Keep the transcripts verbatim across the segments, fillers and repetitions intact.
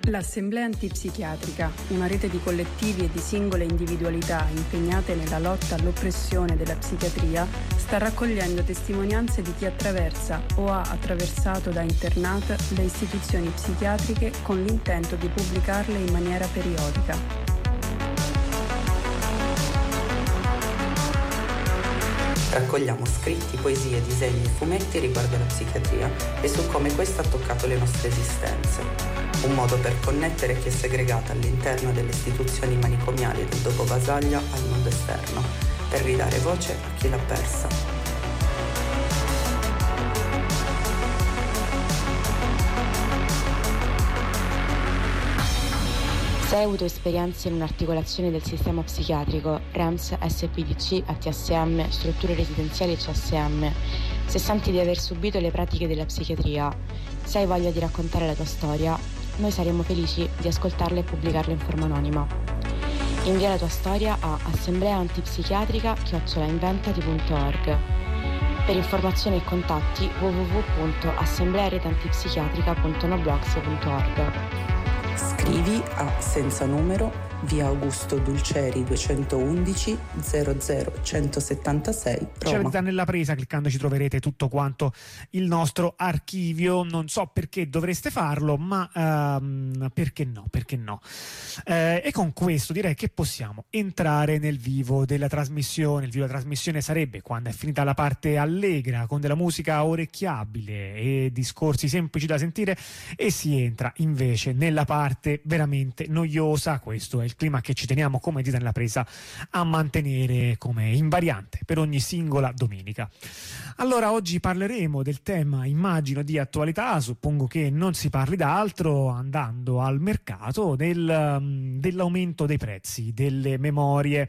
L'Assemblea Antipsichiatrica, una rete di collettivi e di singole individualità impegnate nella lotta all'oppressione della psichiatria, sta raccogliendo testimonianze di chi attraversa o ha attraversato da internat le istituzioni psichiatriche con l'intento di pubblicarle in maniera periodica. Raccogliamo scritti, poesie, disegni e fumetti riguardo alla psichiatria e su come questa ha toccato le nostre esistenze. Un modo per connettere chi è segregato all'interno delle istituzioni manicomiali del dopo Basaglia al mondo esterno, per ridare voce a chi l'ha persa. Se hai avuto esperienze in un'articolazione del sistema psichiatrico, R E M S, S P D C, A T S M, strutture residenziali e C S M, se senti di aver subito le pratiche della psichiatria, se hai voglia di raccontare la tua storia, noi saremo felici di ascoltarla e pubblicarla in forma anonima. Invia la tua storia a assembleaantipsichiatrica chiocciola inventati punto org. Per informazioni e contatti w w w punto assemblearetantipsichiatrica punto noblogs punto org. Scrivi a senza numero, via Augusto Dulceri duecentoundici zero zero centosettantasei Roma. Ci avete nella presa, cliccandoci troverete tutto quanto il nostro archivio. Non so perché dovreste farlo, ma ehm, perché no, perché no. Eh, e con questo direi che possiamo entrare nel vivo della trasmissione. Il vivo della trasmissione sarebbe quando è finita la parte allegra, con della musica orecchiabile e discorsi semplici da sentire, e si entra invece nella parte veramente noiosa. Questo è il clima che ci teniamo come dita nella presa a mantenere come invariante per ogni singola domenica. Allora, oggi parleremo del tema, immagino, di attualità. Suppongo che non si parli d'altro, andando al mercato, del, dell'aumento dei prezzi delle memorie.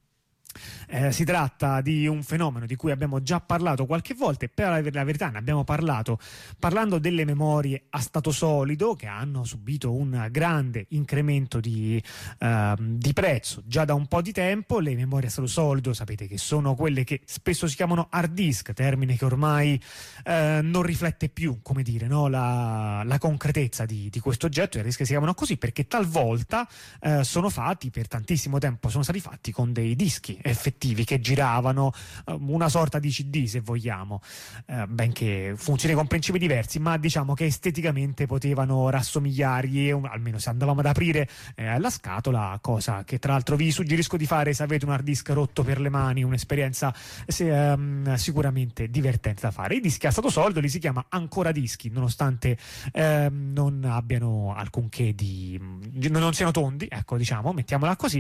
Eh, si tratta di un fenomeno di cui abbiamo già parlato qualche volta, e per la verità ne abbiamo parlato parlando delle memorie a stato solido, che hanno subito un grande incremento di, eh, di prezzo già da un po' di tempo. Le memorie a stato solido, sapete che sono quelle che spesso si chiamano hard disk, termine che ormai eh, non riflette più, come dire, no? la, la concretezza di, di questo oggetto. I hard disk si chiamano così perché talvolta eh, sono fatti, per tantissimo tempo sono stati fatti con dei dischi effettivi che giravano, una sorta di C D se vogliamo, eh, benché funzioni con principi diversi, ma diciamo che esteticamente potevano rassomigliargli, almeno se andavamo ad aprire eh, la scatola, cosa che tra l'altro vi suggerisco di fare se avete un hard disk rotto per le mani, un'esperienza se, um, sicuramente divertente da fare. I dischi a stato solido li si chiama ancora dischi, nonostante eh, non abbiano alcunché di non siano tondi, ecco, diciamo, mettiamola così,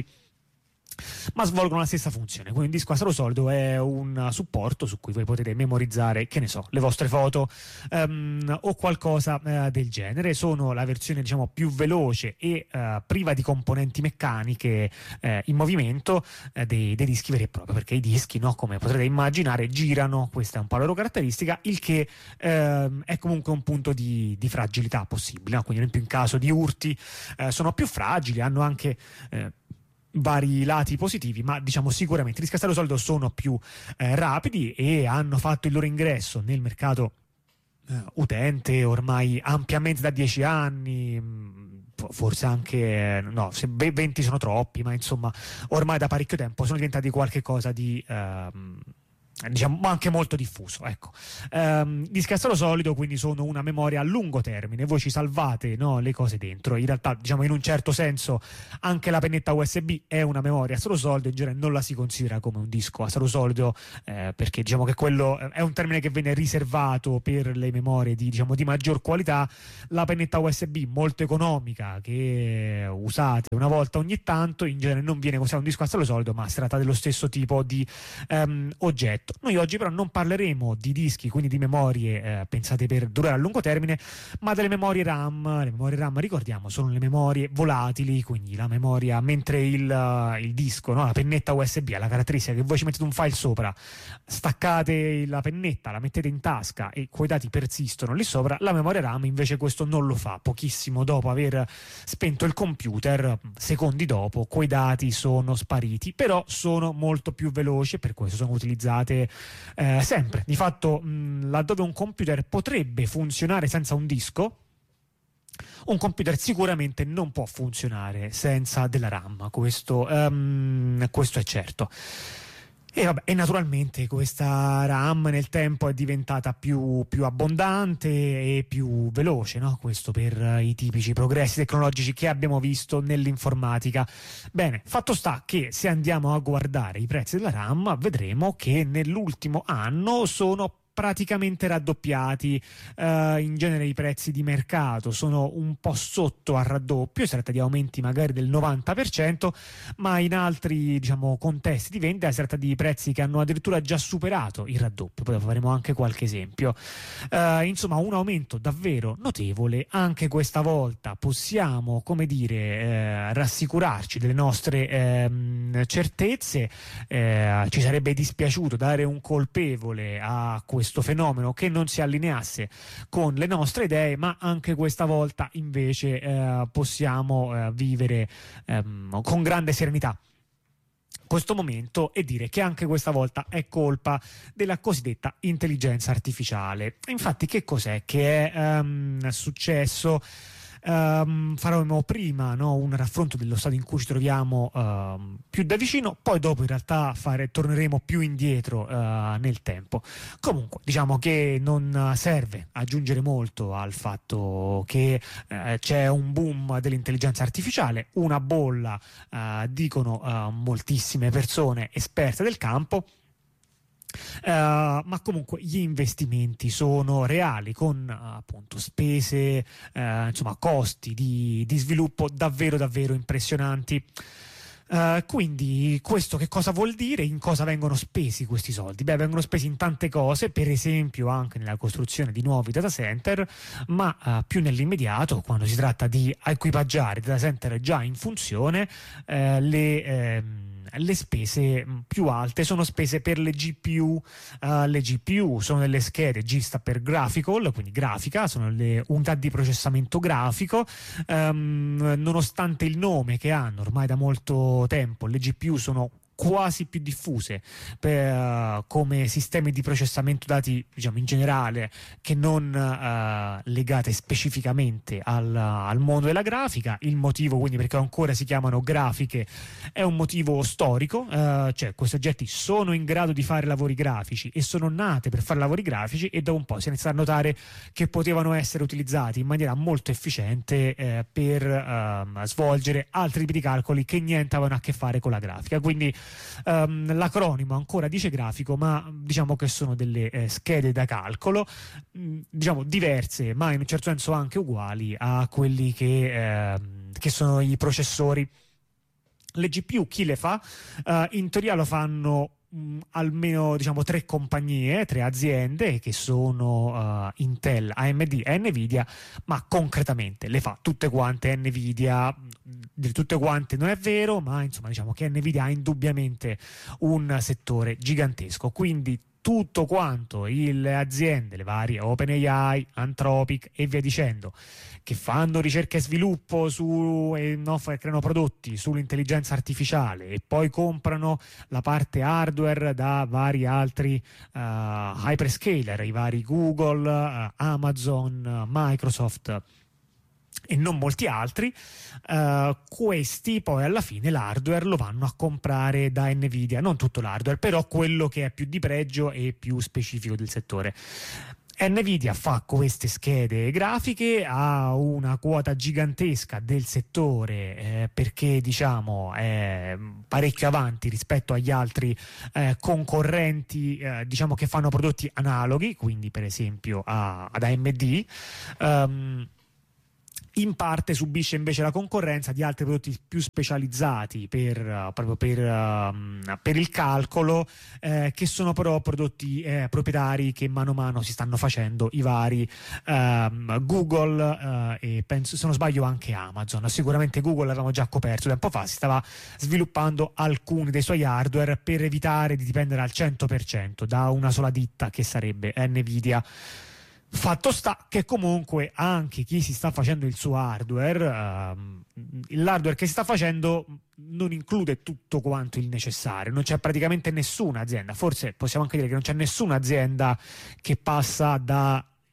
ma svolgono la stessa funzione. Quindi un disco a stato solido è un supporto su cui voi potete memorizzare, che ne so, le vostre foto um, o qualcosa uh, del genere. Sono la versione, diciamo, più veloce e uh, priva di componenti meccaniche uh, in movimento uh, dei, dei dischi veri e propri, perché i dischi, no, come potrete immaginare, girano, questa è un po' la loro caratteristica, il che uh, è comunque un punto di, di fragilità possibile, no? Quindi ad esempio in caso di urti uh, sono più fragili, hanno anche uh, vari lati positivi, ma diciamo sicuramente i dischi a stato solido sono più eh, rapidi e hanno fatto il loro ingresso nel mercato eh, utente ormai ampiamente da dieci anni, forse anche no, se venti sono troppi, ma insomma ormai da parecchio tempo sono diventati qualche cosa di ehm, diciamo anche molto diffuso, ecco. Um, dischi a stato solido quindi sono una memoria a lungo termine, voi ci salvate, no, le cose dentro. In realtà, diciamo, in un certo senso anche la pennetta U S B è una memoria a stato solido, in genere non la si considera come un disco a stato solido eh, perché diciamo che quello è un termine che viene riservato per le memorie di, diciamo, di maggior qualità. La pennetta U S B molto economica che usate una volta ogni tanto in genere non viene considerato un disco a stato solido, ma si tratta dello stesso tipo di um, oggetto. Noi oggi però non parleremo di dischi, quindi di memorie eh, pensate per durare a lungo termine, ma delle memorie RAM. Le memorie RAM, ricordiamo, sono le memorie volatili, quindi la memoria, mentre il, uh, il disco, no, la pennetta U S B ha la caratteristica che voi ci mettete un file sopra, staccate la pennetta, la mettete in tasca e quei dati persistono lì sopra. La memoria RAM invece questo non lo fa. Pochissimo dopo aver spento il computer, secondi dopo, quei dati sono spariti, però sono molto più veloci e per questo sono utilizzate Eh, sempre. Di fatto, mh, laddove un computer potrebbe funzionare senza un disco, un computer sicuramente non può funzionare senza della RAM, questo, um, questo è certo. E, vabbè, e naturalmente questa RAM nel tempo è diventata più, più abbondante e più veloce, no? Questo per i tipici progressi tecnologici che abbiamo visto nell'informatica. Bene, fatto sta che se andiamo a guardare i prezzi della RAM vedremo che nell'ultimo anno sono praticamente raddoppiati. Uh, in genere i prezzi di mercato sono un po' sotto al raddoppio, si tratta di aumenti magari del novanta per cento, ma in altri, diciamo, contesti di vendita si tratta di prezzi che hanno addirittura già superato il raddoppio. Poi faremo anche qualche esempio. Uh, insomma, un aumento davvero notevole. Anche questa volta possiamo, come dire, eh, rassicurarci delle nostre eh, certezze. Eh, ci sarebbe dispiaciuto dare un colpevole a questo questo fenomeno che non si allineasse con le nostre idee, ma anche questa volta invece eh, possiamo eh, vivere ehm, con grande serenità questo momento e dire che anche questa volta è colpa della cosiddetta intelligenza artificiale. Infatti, che cos'è che è um, successo? Um, faremo prima, no, un raffronto dello stato in cui ci troviamo uh, più da vicino, poi dopo in realtà fare, torneremo più indietro uh, nel tempo. Comunque diciamo che non serve aggiungere molto al fatto che uh, c'è un boom dell'intelligenza artificiale, una bolla, uh, dicono uh, moltissime persone esperte del campo. Uh, ma comunque gli investimenti sono reali, con uh, appunto spese, uh, insomma costi di, di sviluppo davvero davvero impressionanti. Uh, quindi questo che cosa vuol dire? In cosa vengono spesi questi soldi? Beh, vengono spesi in tante cose, per esempio anche nella costruzione di nuovi data center, ma uh, più nell'immediato, quando si tratta di equipaggiare data center già in funzione, uh, le ehm, le spese più alte sono spese per le G P U. Uh, le G P U sono delle schede, G sta per graphical, quindi grafica, sono le unità di processamento grafico. Um, nonostante il nome che hanno ormai da molto tempo, le G P U sono quasi più diffuse per, uh, come sistemi di processamento dati, diciamo in generale, che non uh, legate specificamente al, al mondo della grafica. Il motivo quindi perché ancora si chiamano grafiche è un motivo storico, uh, cioè questi oggetti sono in grado di fare lavori grafici e sono nate per fare lavori grafici, e dopo un po' si inizia a notare che potevano essere utilizzati in maniera molto efficiente eh, per uh, svolgere altri tipi di calcoli che niente avevano a che fare con la grafica. Quindi Um, l'acronimo ancora dice grafico, ma diciamo che sono delle eh, schede da calcolo, mh, diciamo diverse, ma in un certo senso anche uguali a quelli che, eh, che sono i processori. Le G P U chi le fa? Uh, in teoria lo fanno mh, almeno diciamo tre compagnie, tre aziende, che sono uh, Intel, A M D e Nvidia, ma concretamente le fa tutte quante Nvidia. Di tutte quante non è vero, ma insomma diciamo che Nvidia ha indubbiamente un settore gigantesco. Quindi tutto quanto le aziende, le varie OpenAI, Anthropic e via dicendo, che fanno ricerca e sviluppo su e no, creano prodotti sull'intelligenza artificiale e poi comprano la parte hardware da vari altri uh, hyperscaler, i vari Google, uh, Amazon, uh, Microsoft e non molti altri, uh, questi poi alla fine l'hardware lo vanno a comprare da Nvidia, non tutto l'hardware, però quello che è più di pregio e più specifico del settore. Nvidia fa queste schede grafiche, ha una quota gigantesca del settore eh, perché diciamo è parecchio avanti rispetto agli altri eh, concorrenti eh, diciamo che fanno prodotti analoghi, quindi per esempio a, ad A M D. Um, in parte subisce invece la concorrenza di altri prodotti più specializzati per, uh, proprio per, uh, per il calcolo, eh, che sono però prodotti eh, proprietari che mano a mano si stanno facendo i vari uh, Google uh, e penso, se non sbaglio anche Amazon. Sicuramente Google l'avevamo già coperto tempo fa, si stava sviluppando alcuni dei suoi hardware per evitare di dipendere al cento per cento da una sola ditta, che sarebbe Nvidia. Fatto sta che comunque anche chi si sta facendo il suo hardware, ehm, l'hardware che si sta facendo non include tutto quanto il necessario, non c'è praticamente nessuna azienda, forse possiamo anche dire che non c'è nessuna azienda che passa da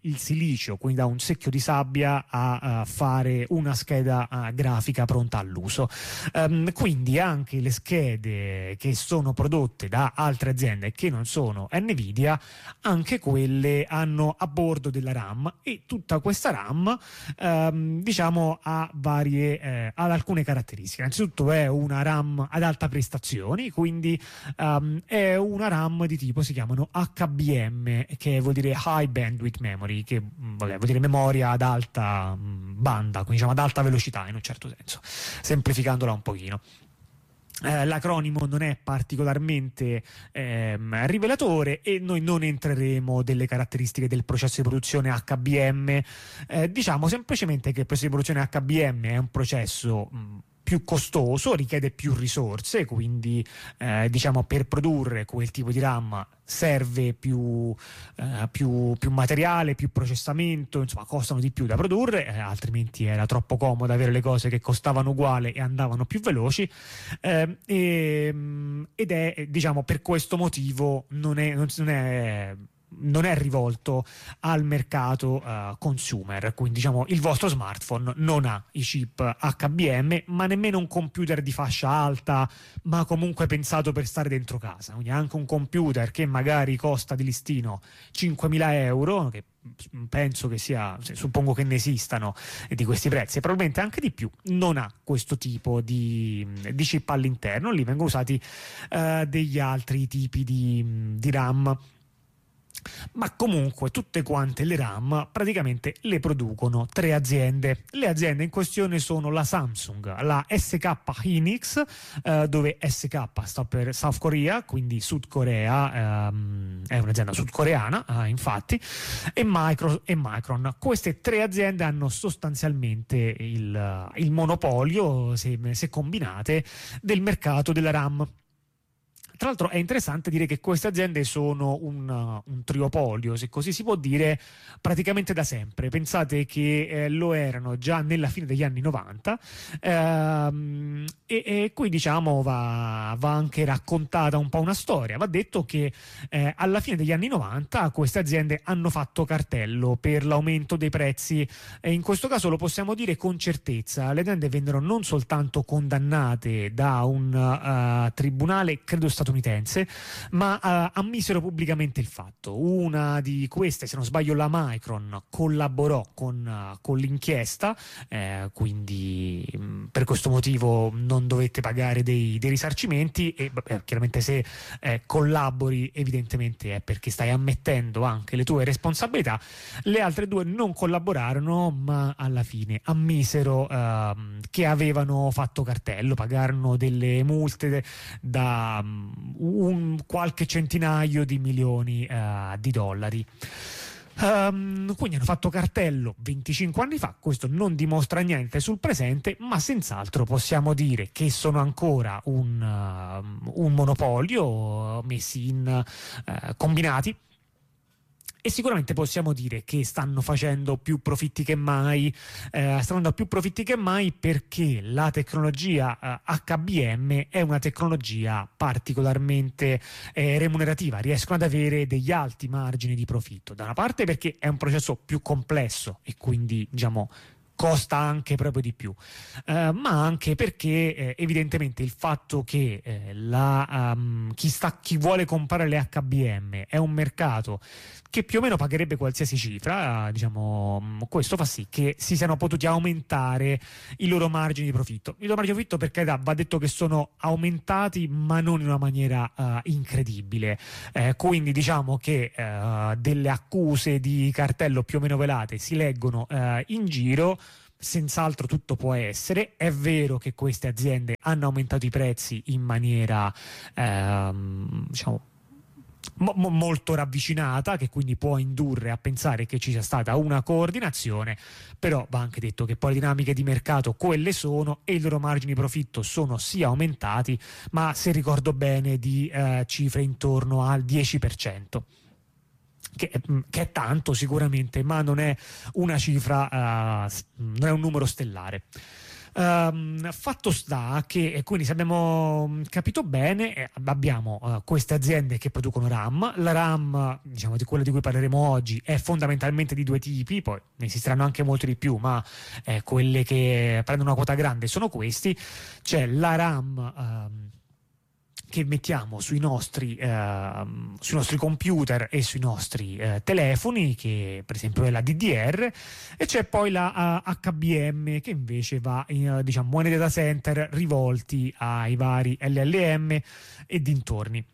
il silicio, quindi da un secchio di sabbia a, a fare una scheda uh, grafica pronta all'uso. Um, quindi anche le schede che sono prodotte da altre aziende che non sono Nvidia, anche quelle hanno a bordo della RAM, e tutta questa RAM um, diciamo ha varie eh, ha alcune caratteristiche. Innanzitutto è una RAM ad alta prestazioni, quindi um, è una RAM di tipo, si chiamano H B M, che vuol dire High Bandwidth Memory, che vabbè, vuol dire memoria ad alta banda, quindi diciamo ad alta velocità in un certo senso, semplificandola un pochino. Eh, l'acronimo non è particolarmente ehm, rivelatore, e noi non entreremo delle caratteristiche del processo di produzione H B M. Eh, diciamo semplicemente che il processo di produzione H B M è un processo mh, più costoso, richiede più risorse, quindi eh, diciamo per produrre quel tipo di RAM serve più, eh, più, più materiale, più processamento, insomma costano di più da produrre, eh, altrimenti era troppo comodo avere le cose che costavano uguale e andavano più veloci, eh, e, ed è diciamo per questo motivo non è, non è non è rivolto al mercato uh, consumer, quindi diciamo il vostro smartphone non ha i chip H B M, ma nemmeno un computer di fascia alta, ma comunque pensato per stare dentro casa, quindi anche un computer che magari costa di listino cinquemila euro, che penso che sia, suppongo che ne esistano di questi prezzi, e probabilmente anche di più, non ha questo tipo di, di chip all'interno. Lì vengono usati uh, degli altri tipi di, di RAM. Ma comunque tutte quante le RAM praticamente le producono tre aziende. Le aziende in questione sono la Samsung, la S K Hynix, eh, dove S K sta per South Korea, quindi Sud Corea, ehm, è un'azienda sudcoreana, eh, infatti, e, Micro, e Micron. Queste tre aziende hanno sostanzialmente il, il monopolio, se, se combinate, del mercato della RAM. Tra l'altro è interessante dire che queste aziende sono un, un triopolio, se così si può dire, praticamente da sempre. Pensate che eh, lo erano già nella fine degli anni novanta, ehm, e, e qui diciamo va, va anche raccontata un po' una storia. Va detto che eh, alla fine degli anni novanta queste aziende hanno fatto cartello per l'aumento dei prezzi, e in questo caso lo possiamo dire con certezza. Le aziende vennero non soltanto condannate da un uh, tribunale, credo statunitense, ma uh, ammisero pubblicamente il fatto. Una di queste, se non sbaglio la Micron, collaborò con, uh, con l'inchiesta, eh, quindi mh, per questo motivo non dovette pagare dei, dei risarcimenti, e beh, chiaramente se eh, collabori evidentemente è perché stai ammettendo anche le tue responsabilità. Le altre due non collaborarono, ma alla fine ammisero uh, che avevano fatto cartello, pagarono delle multe da um, un qualche centinaio di milioni uh, di dollari. Um, quindi hanno fatto cartello venticinque anni fa. Questo non dimostra niente sul presente, ma senz'altro possiamo dire che sono ancora un, uh, un monopolio, messi in uh, combinati. E sicuramente possiamo dire che stanno facendo più profitti che mai, eh, stanno andando più profitti che mai perché la tecnologia eh, H B M è una tecnologia particolarmente eh, remunerativa, riescono ad avere degli alti margini di profitto. Da una parte perché è un processo più complesso e quindi diciamo costa anche proprio di più, eh, ma anche perché eh, evidentemente il fatto che eh, la, um, chi, sta, chi vuole comprare le H B M è un mercato che più o meno pagherebbe qualsiasi cifra, eh, diciamo, questo fa sì che si siano potuti aumentare i loro margini di profitto. I loro margini di profitto, per carità, va detto che sono aumentati, ma non in una maniera uh, incredibile. Eh, quindi diciamo che uh, delle accuse di cartello più o meno velate si leggono uh, in giro. Senz'altro tutto può essere. È vero che queste aziende hanno aumentato i prezzi in maniera ehm, diciamo mo- molto ravvicinata, che quindi può indurre a pensare che ci sia stata una coordinazione, però va anche detto che poi le dinamiche di mercato quelle sono, e i loro margini di profitto sono sì aumentati, ma se ricordo bene di eh, cifre intorno al dieci per cento. Che, che è tanto sicuramente, ma non è una cifra, uh, non è un numero stellare. Um, fatto sta che, e quindi se abbiamo capito bene, eh, abbiamo uh, queste aziende che producono RAM. La RAM, diciamo, di quella di cui parleremo oggi, è fondamentalmente di due tipi, poi ne esisteranno anche molti di più, ma eh, quelle che prendono una quota grande sono questi. C'è la RAM um, che mettiamo sui nostri, eh, sui nostri computer e sui nostri eh, telefoni, che per esempio è la D D R, e c'è poi la uh, H B M, che invece va in, uh, diciamo, nei data center rivolti ai vari L L M e dintorni.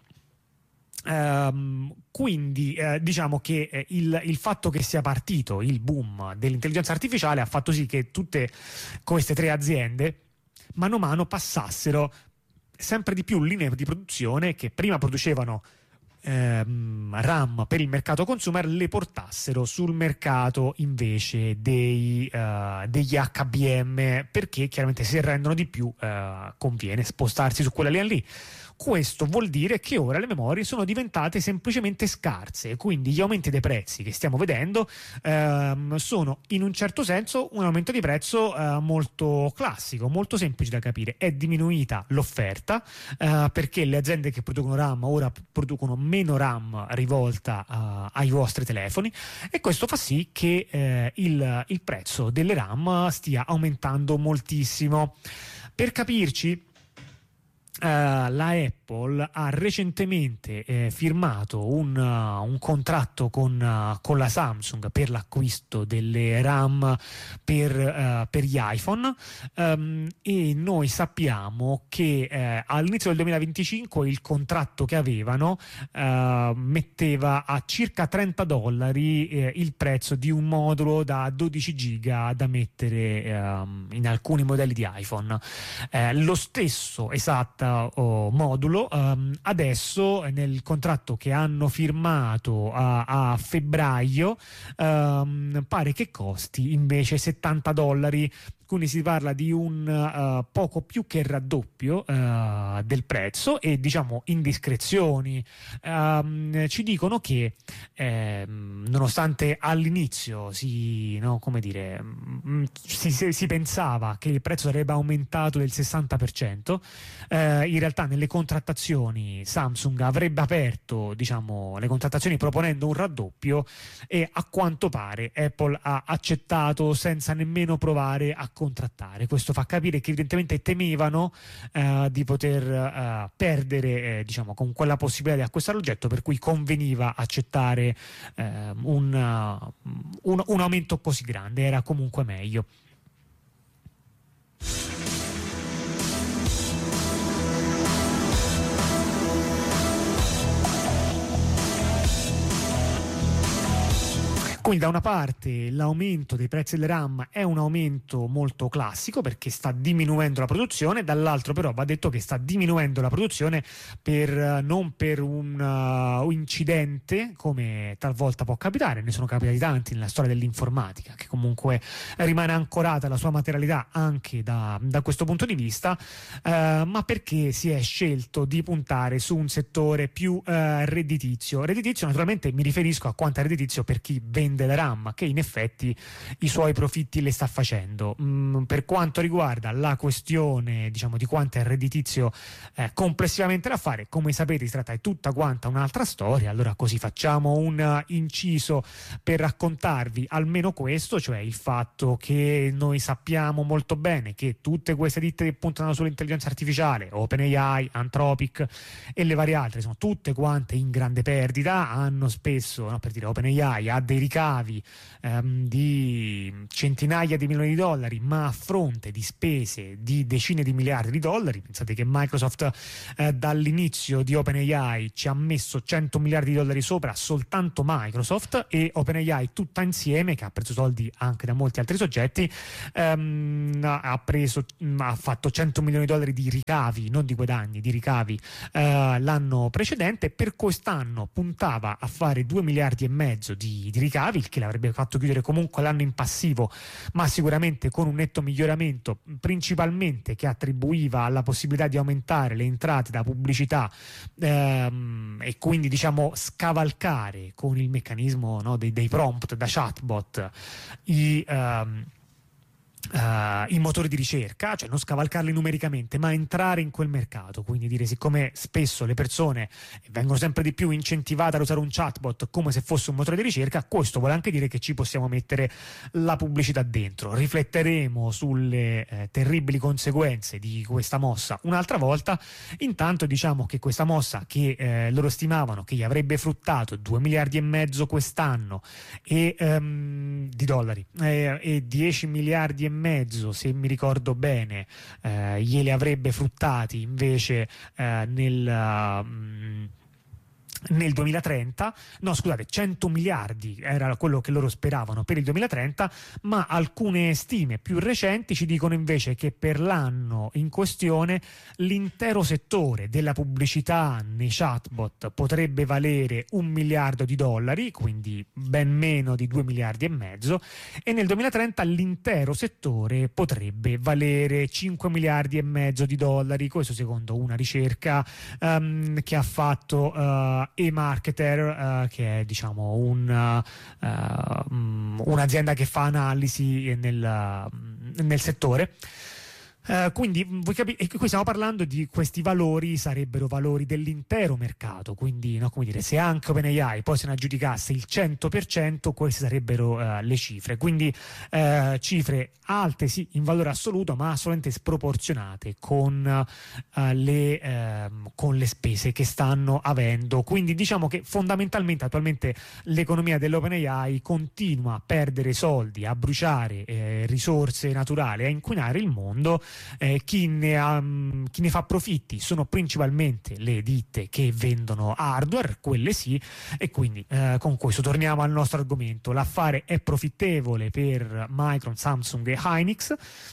Um, quindi eh, diciamo che eh, il, il fatto che sia partito il boom dell'intelligenza artificiale ha fatto sì che tutte queste tre aziende mano a mano passassero sempre di più linee di produzione che prima producevano ehm, RAM per il mercato consumer, le portassero sul mercato invece dei, uh, degli H B M, perché chiaramente se rendono di più uh, conviene spostarsi su quella linea lì. Questo vuol dire che ora le memorie sono diventate semplicemente scarse, quindi gli aumenti dei prezzi che stiamo vedendo ehm, sono in un certo senso un aumento di prezzo eh, molto classico, molto semplice da capire. È diminuita l'offerta eh, perché le aziende che producono RAM ora producono meno RAM rivolta eh, ai vostri telefoni, e questo fa sì che eh, il, il prezzo delle RAM stia aumentando moltissimo. Per capirci, Uh, la Apple ha recentemente eh, firmato un, uh, un contratto con, uh, con la Samsung per l'acquisto delle RAM per, uh, per gli iPhone, um, e noi sappiamo che eh, all'inizio del duemilaventicinque il contratto che avevano uh, metteva a circa trenta dollari eh, il prezzo di un modulo da dodici giga da mettere um, in alcuni modelli di iPhone. Eh, lo stesso esatto O modulo um, adesso nel contratto che hanno firmato a, a febbraio um, pare che costi invece settanta dollari, quindi si parla di un uh, poco più che raddoppio uh, del prezzo. E diciamo indiscrezioni um, ci dicono che eh, nonostante all'inizio si, no, come dire, mh, si, si, si pensava che il prezzo sarebbe aumentato del sessanta per cento, eh, in realtà nelle contrattazioni Samsung avrebbe aperto, diciamo, le contrattazioni proponendo un raddoppio, e a quanto pare Apple ha accettato senza nemmeno provare a contrattare. Questo fa capire che evidentemente temevano uh, di poter uh, perdere eh, diciamo con quella possibilità di acquistare l'oggetto, per cui conveniva accettare uh, un, uh, un, un aumento così grande, era comunque meglio. Quindi da una parte l'aumento dei prezzi delle RAM è un aumento molto classico perché sta diminuendo la produzione, dall'altro però va detto che sta diminuendo la produzione per, non per un uh, incidente come talvolta può capitare, ne sono capitati tanti nella storia dell'informatica, che comunque rimane ancorata la sua materialità anche da, da questo punto di vista, uh, ma perché si è scelto di puntare su un settore più uh, redditizio. Redditizio naturalmente mi riferisco a quanto è redditizio per chi vende della RAM, che in effetti i suoi profitti le sta facendo. Mm, per quanto riguarda la questione, diciamo, di quanto è redditizio eh, complessivamente da fare, come sapete si tratta di tutta quanta un'altra storia. Allora così facciamo un inciso per raccontarvi almeno questo, cioè il fatto che noi sappiamo molto bene che tutte queste ditte che puntano sull'intelligenza artificiale, OpenAI, Anthropic e le varie altre, sono tutte quante in grande perdita, hanno spesso, no, per dire OpenAI ha dei ricavi ehm, di centinaia di milioni di dollari, ma a fronte di spese di decine di miliardi di dollari. Pensate che Microsoft eh, dall'inizio di OpenAI ci ha messo cento miliardi di dollari sopra, soltanto Microsoft, e OpenAI tutta insieme, che ha preso soldi anche da molti altri soggetti, ehm, ha preso ha fatto cento milioni di dollari di ricavi, non di guadagni, di ricavi eh, l'anno precedente. Per quest'anno puntava a fare due miliardi e mezzo di, di ricavi, il che l'avrebbe fatto chiudere comunque l'anno in passivo, ma sicuramente con un netto miglioramento, principalmente che attribuiva alla possibilità di aumentare le entrate da pubblicità ehm, e quindi diciamo scavalcare con il meccanismo, no, dei, dei prompt da chatbot i, ehm, Uh, i motori di ricerca, cioè non scavalcarli numericamente, ma entrare in quel mercato. Quindi dire, siccome spesso le persone vengono sempre di più incentivate ad usare un chatbot come se fosse un motore di ricerca, questo vuole anche dire che ci possiamo mettere la pubblicità dentro. Rifletteremo sulle eh, terribili conseguenze di questa mossa un'altra volta. Intanto diciamo che questa mossa, che eh, loro stimavano che gli avrebbe fruttato due miliardi e mezzo quest'anno e, um, di dollari eh, e dieci miliardi e mezzo, se mi ricordo bene, eh, glieli avrebbe fruttati invece eh, nel uh, nel duemilatrenta, no scusate, cento miliardi era quello che loro speravano per il duemilatrenta, ma alcune stime più recenti ci dicono invece che per l'anno in questione l'intero settore della pubblicità nei chatbot potrebbe valere un miliardo di dollari, quindi ben meno di due miliardi e mezzo, e nel duemilatrenta l'intero settore potrebbe valere cinque miliardi e mezzo di dollari, questo secondo una ricerca um, che ha fatto uh, eMarketer, uh, che è diciamo un, uh, um, un'azienda che fa analisi nel, uh, nel settore. Uh, quindi voi capite, e qui stiamo parlando di questi valori, sarebbero valori dell'intero mercato, quindi no, come dire, se anche OpenAI poi se ne aggiudicasse il cento per cento, queste sarebbero uh, le cifre, quindi uh, cifre alte sì in valore assoluto, ma assolutamente sproporzionate con, uh, le, uh, con le spese che stanno avendo. Quindi diciamo che fondamentalmente attualmente l'economia dell'OpenAI continua a perdere soldi, a bruciare eh, risorse naturali, a inquinare il mondo. Eh, chi, ne ha, chi ne fa profitti sono principalmente le ditte che vendono hardware, quelle sì, e quindi eh, con questo torniamo al nostro argomento. L'affare è profittevole per Micron, Samsung e Hynix.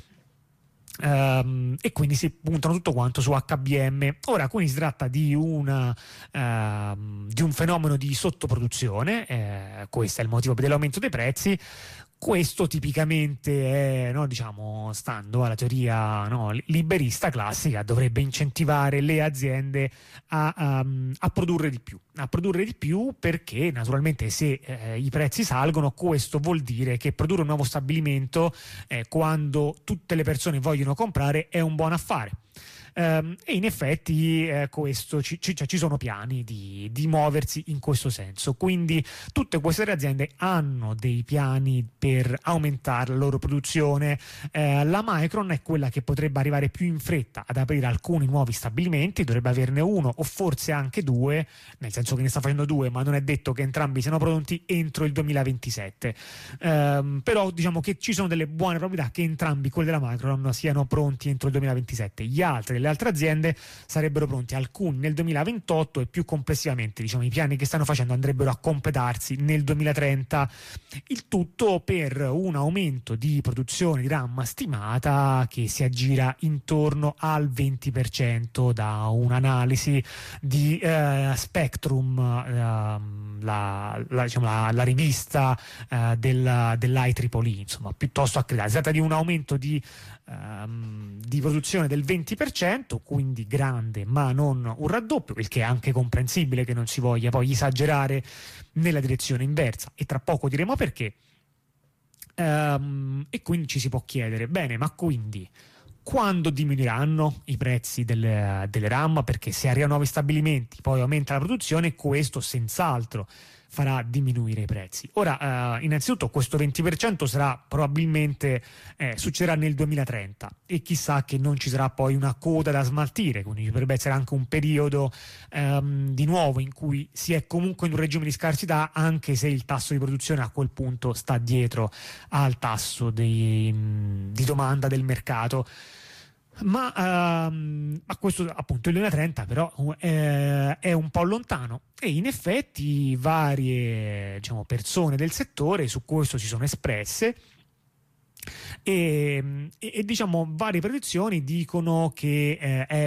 Um, e quindi si puntano tutto quanto su H B M. Ora quindi si tratta di, una, uh, di un fenomeno di sottoproduzione, eh, questo è il motivo dell'aumento dei prezzi. Questo tipicamente è, no, diciamo, stando alla teoria no, liberista classica, dovrebbe incentivare le aziende a, um, a produrre di più, a produrre di più perché naturalmente se eh, i prezzi salgono, questo vuol dire che produrre un nuovo stabilimento eh, quando tutte le persone vogliono comprare è un buon affare. Um, e in effetti eh, questo ci, ci, cioè, ci sono piani di, di muoversi in questo senso, quindi tutte queste aziende hanno dei piani per aumentare la loro produzione. Eh, la Micron è quella che potrebbe arrivare più in fretta ad aprire alcuni nuovi stabilimenti, dovrebbe averne uno o forse anche due, nel senso che ne sta facendo due, ma non è detto che entrambi siano pronti entro il duemilaventisette. Um, però diciamo che ci sono delle buone probabilità che entrambi quelli della Micron siano pronti entro il duemilaventisette. Gli altri le altre aziende sarebbero pronti, alcuni nel duemilaventotto, e più complessivamente diciamo i piani che stanno facendo andrebbero a completarsi nel duemilatrenta, il tutto per un aumento di produzione di RAM stimata che si aggira intorno al venti per cento da un'analisi di eh, Spectrum, eh, la, la, diciamo, la, la rivista eh, del, dell'I E E E, insomma piuttosto accreditata. Si tratta di un aumento di Um, di produzione del venti per cento, quindi grande ma non un raddoppio, il che è anche comprensibile che non si voglia poi esagerare nella direzione inversa, e tra poco diremo perché. Um, e quindi ci si può chiedere, bene, ma quindi quando diminuiranno i prezzi delle, delle RAM? Perché se arrivano nuovi stabilimenti poi aumenta la produzione, questo senz'altro farà diminuire i prezzi. Ora, eh, innanzitutto questo venti per cento sarà probabilmente eh, succederà nel duemilatrenta, e chissà che non ci sarà poi una coda da smaltire, quindi potrebbe essere anche un periodo ehm, di nuovo in cui si è comunque in un regime di scarsità, anche se il tasso di produzione a quel punto sta dietro al tasso di, di domanda del mercato. Ma, uh, ma questo appunto il duemilatrenta però eh, è un po' lontano, e in effetti varie diciamo, persone del settore su questo si sono espresse. E, e, e diciamo varie predizioni dicono che eh, è